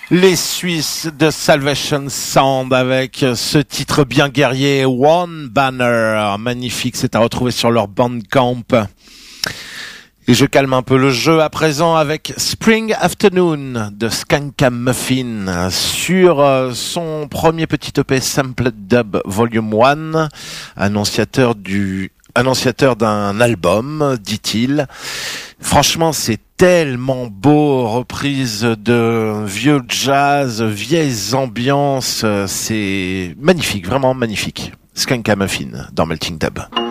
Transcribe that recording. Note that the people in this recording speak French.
Les Suisses de Salvation Sound avec ce titre bien guerrier, One Banner. Magnifique, c'est à retrouver sur leur Bandcamp. Et je calme un peu le jeu à présent avec Spring Afternoon de Skankamuffin sur son premier petit EP Sampled Dub Volume 1, annonciateur d'un album, dit-il. Franchement, c'est tellement beau, reprise de vieux jazz, vieilles ambiances, c'est magnifique, vraiment magnifique. Skankamuffin dans Melting Dub.